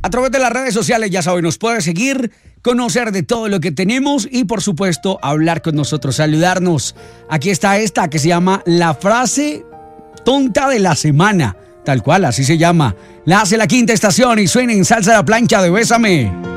A través de las redes sociales, ya saben, nos puede seguir, conocer de todo lo que tenemos y, por supuesto, hablar con nosotros, saludarnos. Aquí está esta que se llama la frase tonta de la semana. Tal cual, así se llama. La hace La Quinta Estación y suena en Salsa a la Plancha de Bésame.